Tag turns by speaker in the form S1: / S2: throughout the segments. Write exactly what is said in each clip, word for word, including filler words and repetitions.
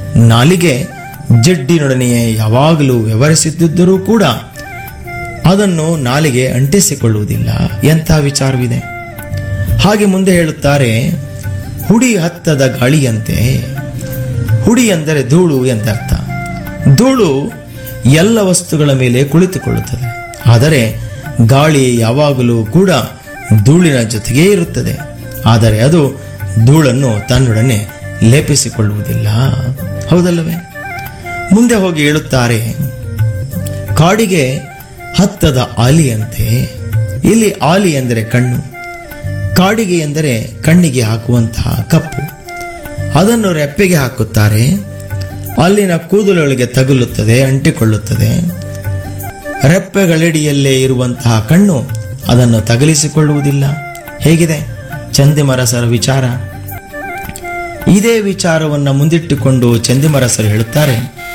S1: ನಾಲಿಗೆ ಜಡ್ಡಿನೊಡನೆಯೇ ಯಾವಾಗಲೂ ವ್ಯವಹರಿಸುತ್ತಿದ್ದರೂ ಕೂಡ ಅದನ್ನು ನಾಲಿಗೆ ಅಂಟಿಸಿಕೊಳ್ಳುವುದಿಲ್ಲ. ಎಂಥ ವಿಚಾರವಿದೆ. ಹಾಗೆ ಮುಂದೆ ಹೇಳುತ್ತಾರೆ, ಹುಡಿ ಹತ್ತದ ಗಾಳಿಯಂತೆ. ಹುಡಿ ಎಂದರೆ ಧೂಳು ಎಂದರ್ಥ. ಧೂಳು ಎಲ್ಲ ವಸ್ತುಗಳ ಮೇಲೆ ಕುಳಿತುಕೊಳ್ಳುತ್ತದೆ, ಆದರೆ ಗಾಳಿ ಯಾವಾಗಲೂ ಕೂಡ ಧೂಳಿನ ಜೊತೆಗೇ ಇರುತ್ತದೆ. ಆದರೆ ಅದು ಧೂಳನ್ನು ತನ್ನೊಡನೆ ಲೇಪಿಸಿಕೊಳ್ಳುವುದಿಲ್ಲ. ಹೌದಲ್ಲವೇ? ಮುಂದೆ ಹೋಗಿ ಹೇಳುತ್ತಾರೆ, ಕಾಡಿಗೆ ಹತ್ತದ ಆಲಿಯಂತೆ. ಇಲ್ಲಿ ಆಲಿ ಎಂದರೆ ಕಣ್ಣು, ಕಾಡಿಗೆ ಎಂದರೆ ಕಣ್ಣಿಗೆ ಹಾಕುವಂತಹ ಕಪ್ಪು. ಅದನ್ನು ರೆಪ್ಪೆಗೆ ಹಾಕುತ್ತಾರೆ, ಅಲ್ಲಿನ ಕೂದಲೊಳಗೆ ತಗುಲುತ್ತದೆ, ಅಂಟಿಕೊಳ್ಳುತ್ತದೆ. ರೆಪ್ಪೆಗಳಡಿಯಲ್ಲೇ ಇರುವಂತಹ ಕಣ್ಣು ಅದನ್ನು ತಗಲಿಸಿಕೊಳ್ಳುವುದಿಲ್ಲ. ಹೇಗಿದೆ ಚಂದಿಮರಸರ ವಿಚಾರ? ಇದೇ ವಿಚಾರವನ್ನು ಮುಂದಿಟ್ಟುಕೊಂಡು ಚಂದಿಮರಸರು ಹೇಳುತ್ತಾರೆ,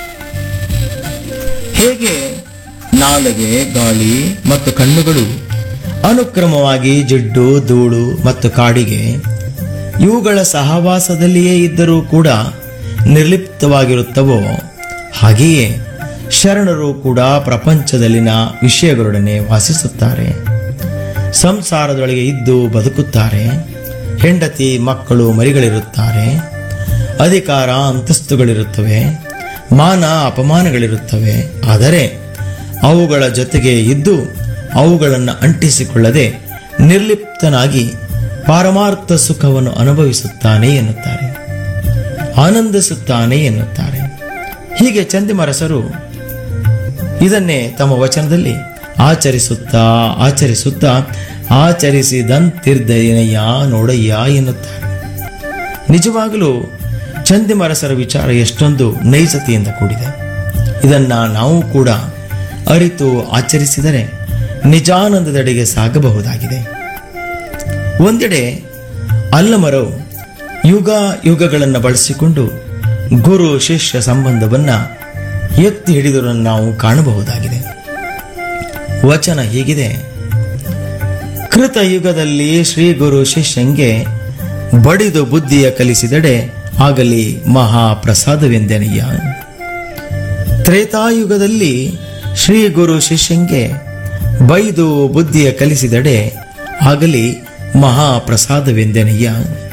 S1: ಹೇಗೆ ನಾಲಿಗೆ, ಗಾಳಿ ಮತ್ತು ಕಣ್ಣುಗಳು ಅನುಕ್ರಮವಾಗಿ ಜಿಡ್ಡು, ಧೂಳು ಮತ್ತು ಕಾಡಿಗೆ ಇವುಗಳ ಸಹವಾಸದಲ್ಲಿಯೇ ಇದ್ದರೂ ಕೂಡ ನಿರ್ಲಿಪ್ತವಾಗಿರುತ್ತವೋ, ಹಾಗೆಯೇ ಶರಣರು ಕೂಡ ಪ್ರಪಂಚದಲ್ಲಿನ ವಿಷಯಗಳೊಡನೆ ವಾಸಿಸುತ್ತಾರೆ. ಸಂಸಾರದೊಳಗೆ ಇದ್ದು ಬದುಕುತ್ತಾರೆ. ಹೆಂಡತಿ, ಮಕ್ಕಳು, ಮರಿಗಳಿರುತ್ತಾರೆ. ಅಧಿಕಾರ, ಅಂತಸ್ತುಗಳಿರುತ್ತವೆ. ಮಾನ, ಅಪಮಾನಗಳಿರುತ್ತವೆ. ಆದರೆ ಅವುಗಳ ಜೊತೆಗೆ ಇದ್ದು ಅವುಗಳನ್ನು ಅಂಟಿಸಿಕೊಳ್ಳದೆ ನಿರ್ಲಿಪ್ತನಾಗಿ ಪಾರಮಾರ್ಥ ಸುಖವನ್ನು ಅನುಭವಿಸುತ್ತಾನೆ ಎನ್ನುತ್ತಾರೆ, ಆನಂದಿಸುತ್ತಾನೆ ಎನ್ನುತ್ತಾರೆ. ಹೀಗೆ ಚಂದಿಮರಸರು ಇದನ್ನೇ ತಮ್ಮ ವಚನದಲ್ಲಿ ಆಚರಿಸುತ್ತಾ ಆಚರಿಸುತ್ತಾ ಆಚರಿಸಿದಂತಿರ್ದಯ್ಯ ನೋಡಯ್ಯ ಎನ್ನುತ್ತಾರೆ. ನಿಜವಾಗಲೂ ಚಂದಿಮರಸರ ವಿಚಾರ ಎಷ್ಟೊಂದು ನೈಜತೆಯಿಂದ ಕೂಡಿದೆ. ಇದನ್ನ ನಾವು ಕೂಡ ಅರಿತು ಆಚರಿಸಿದರೆ ನಿಜಾನಂದದೆಡೆಗೆ ಸಾಗಬಹುದಾಗಿದೆ. ಒಂದೆಡೆ ಅಲ್ಲಮರು ಯುಗ ಯುಗಗಳನ್ನು ಬಳಸಿಕೊಂಡು ಗುರು ಶಿಷ್ಯ ಸಂಬಂಧವನ್ನ ಎತ್ತಿ ಹಿಡಿದರನ್ನು ನಾವು ಕಾಣಬಹುದಾಗಿದೆ. ವಚನ ಹೀಗಿದೆ, ಕೃತ ಯುಗದಲ್ಲಿ ಶ್ರೀ ಗುರು ಶಿಷ್ಯಂಗೆ ಬಡಿದು ಬುದ್ಧಿಯ ಕಲಿಸಿದಡೆ ಆಗಲಿ ಮಹಾಪ್ರಸಾದವೆಂದೆನಯ್ಯ. ತ್ರೇತಾಯುಗದಲ್ಲಿ ಶ್ರೀ ಗುರು ಶಿಷ್ಯಂಗೆ ಬೈದು ಬುದ್ಧಿಯ ಕಲಿಸಿದಡೆ ಆಗಲಿ ಮಹಾಪ್ರಸಾದವೆಂದೆನಯ್ಯ.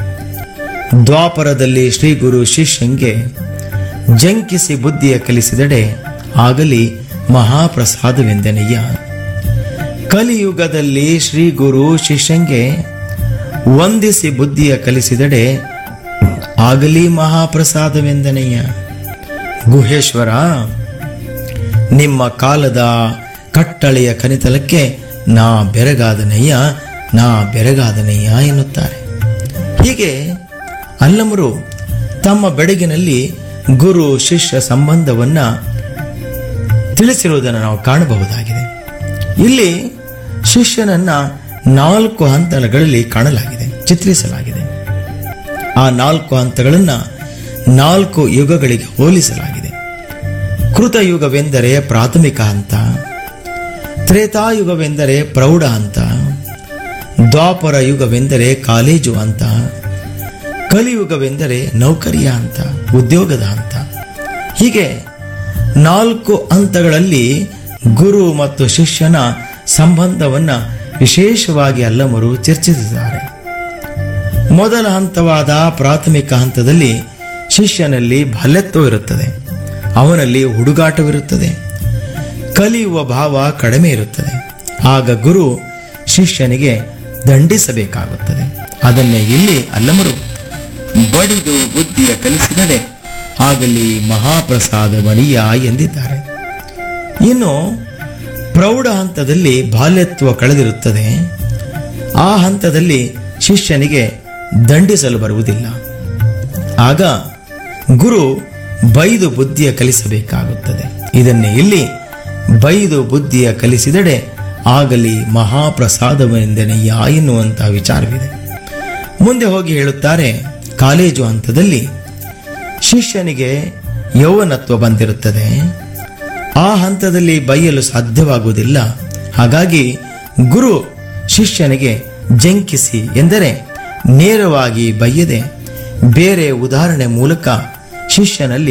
S1: ದ್ವಾಪರದಲ್ಲಿ ಶ್ರೀ ಗುರು ಶಿಷ್ಯಂಗೆ ಜಂಕಿಸಿ ಬುದ್ಧಿಯ ಕಲಿಸಿದಡೆ ಆಗಲಿ ಮಹಾಪ್ರಸಾದವೆಂದೆನಯ್ಯ. ಕಲಿಯುಗದಲ್ಲಿ ಶ್ರೀ ಗುರು ಶಿಷ್ಯಂಗೆ ವಂದಿಸಿ ಬುದ್ಧಿಯ ಕಲಿಸಿದಡೆ ಆಗಲಿ ಮಹಾಪ್ರಸಾದವೆಂದೆನಯ್ಯ. ಗುಹೇಶ್ವರ, ನಿಮ್ಮ ಕಾಲದ ಕಟ್ಟಳೆಯ ಕನಿತಲಕ್ಕೆ ನಾ ಬೆರಗಾದನಯ್ಯ, ನಾ ಬೆರಗಾದನಯ್ಯ ಎನ್ನುತ್ತಾರೆ. ಹೀಗೆ ಅಲ್ಲಮರು ತಮ್ಮ ಬೆಡಗಿನಲ್ಲಿ ಗುರು ಶಿಷ್ಯ ಸಂಬಂಧವನ್ನ ತಿಳಿಸಿರುವುದನ್ನು ನಾವು ಕಾಣಬಹುದಾಗಿದೆ. ಇಲ್ಲಿ ಶಿಷ್ಯನನ್ನ ನಾಲ್ಕು ಹಂತಗಳಲ್ಲಿ ಕಾಣಲಾಗಿದೆ, ಚಿತ್ರಿಸಲಾಗಿದೆ. ಆ ನಾಲ್ಕು ಹಂತಗಳನ್ನು ನಾಲ್ಕು ಯುಗಗಳಿಗೆ ಹೋಲಿಸಲಾಗಿದೆ. ಕೃತಯುಗವೆಂದರೆ ಪ್ರಾಥಮಿಕ ಹಂತ, ತ್ರೇತಾಯುಗವೆಂದರೆ ಪ್ರೌಢ ಹಂತ, ದ್ವಾಪರ ಯುಗವೆಂದರೆ ಕಾಲೇಜು ಹಂತ, ಕಲಿಯುಗವೆಂದರೆ ನೌಕರಿಯ ಹಂತ, ಉದ್ಯೋಗದ ಹಂತ. ಹೀಗೆ ನಾಲ್ಕು ಹಂತಗಳಲ್ಲಿ ಗುರು ಮತ್ತು ಶಿಷ್ಯನ ಸಂಬಂಧವನ್ನ ವಿಶೇಷವಾಗಿ ಅಲ್ಲಮರು ಚರ್ಚಿಸಿದ್ದಾರೆ. ಮೊದಲ ಹಂತವಾದ ಪ್ರಾಥಮಿಕ ಹಂತದಲ್ಲಿ ಶಿಷ್ಯನಲ್ಲಿ ಬಾಲ್ಯತ್ವ ಇರುತ್ತದೆ, ಅವನಲ್ಲಿ ಹುಡುಗಾಟವಿರುತ್ತದೆ, ಕಲಿಯುವ ಭಾವ ಕಡಿಮೆ ಇರುತ್ತದೆ. ಆಗ ಗುರು ಶಿಷ್ಯನಿಗೆ ದಂಡಿಸಬೇಕಾಗುತ್ತದೆ. ಅದನ್ನೇ ಇಲ್ಲಿ ಅಲ್ಲಮರು ಬಡಿದು ಬುದ್ಧಿಯ ಕಲಿಸಿದರೆ ಆಗಲಿ ಮಹಾಪ್ರಸಾದವನಿಯ ಎಂದಿದ್ದಾರೆ. ಇನ್ನು ಪ್ರೌಢ ಹಂತದಲ್ಲಿ ಬಾಲ್ಯತ್ವ ಕಳೆದಿರುತ್ತದೆ. ಆ ಹಂತದಲ್ಲಿ ಶಿಷ್ಯನಿಗೆ ದಂಡಿಸಲು ಬರುವುದಿಲ್ಲ. ಆಗ ಗುರು ಬೈದು ಬುದ್ಧಿಯ ಕಲಿಸಬೇಕಾಗುತ್ತದೆ. ಇದನ್ನೇ ಇಲ್ಲಿ ಬೈದು ಬುದ್ಧಿಯ ಕಲಿಸಿದಡೆ ಆಗಲಿ ಮಹಾಪ್ರಸಾದವೆಂದೆನಯ್ಯ ಎನ್ನುವಂತಹ ವಿಚಾರವಿದೆ. ಮುಂದೆ ಹೋಗಿ ಹೇಳುತ್ತಾರೆ, ಕಾಲೇಜು ಹಂತದಲ್ಲಿ ಶಿಷ್ಯನಿಗೆ ಯೌವನತ್ವ ಬಂದಿರುತ್ತದೆ. ಆ ಹಂತದಲ್ಲಿ ಬೈಯಲು ಸಾಧ್ಯವಾಗುವುದಿಲ್ಲ. ಹಾಗಾಗಿ ಗುರು ಶಿಷ್ಯನಿಗೆ ಜಂಕಿಸಿ ಎಂದರೆ ನೇರವಾಗಿ ಬೈಯದೆ ಬೇರೆ ಉದಾಹರಣೆ ಮೂಲಕ ಶಿಷ್ಯನಲ್ಲಿ